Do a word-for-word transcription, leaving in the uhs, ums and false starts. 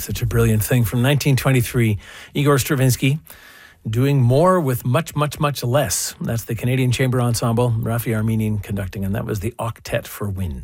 such a brilliant thing. From nineteen twenty-three, Igor Stravinsky, doing more with much, much, much less. That's the Canadian Chamber Ensemble, Rafi Armenian conducting, and that was the Octet for Wind.